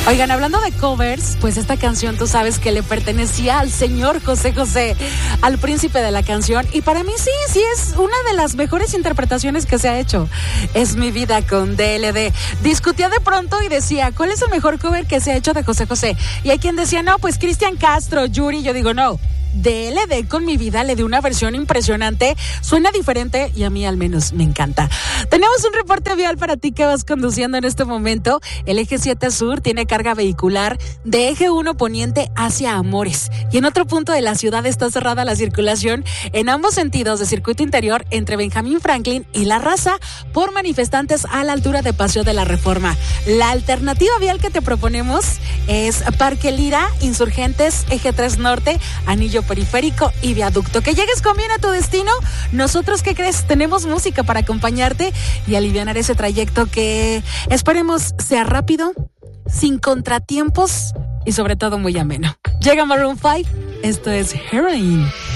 Oigan, hablando de covers, pues esta canción tú sabes que le pertenecía al señor José José, al príncipe de la canción, y para mí sí es una de las mejores interpretaciones que se ha hecho. Es mi vida con DLD. Discutía de pronto y decía, ¿cuál es el mejor cover que se ha hecho de José José? Y hay quien decía, no, pues Cristian Castro, Yuri. Yo digo, no, DLD con mi vida le dio una versión impresionante, suena diferente y a mí al menos me encanta. Tenemos un reporte vial para ti que vas conduciendo en este momento. El eje 7 sur tiene carga vehicular de eje 1 poniente hacia Amores y en otro punto de la ciudad está cerrada la circulación en ambos sentidos de circuito interior entre Benjamín Franklin y La Raza por manifestantes a la altura de Paseo de la Reforma. La alternativa vial que te proponemos es Parque Lira, Insurgentes, eje 3 norte, Anillo Periférico y Viaducto. Que llegues con bien a tu destino. Nosotros, ¿qué crees? Tenemos música para acompañarte y alivianar ese trayecto que esperemos sea rápido, sin contratiempos y sobre todo muy ameno. Llega Maroon 5, esto es Heroin.